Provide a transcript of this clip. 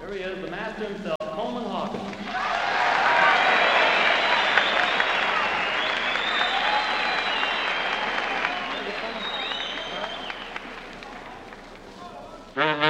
Here he is, the master himself, Coleman Hawkins.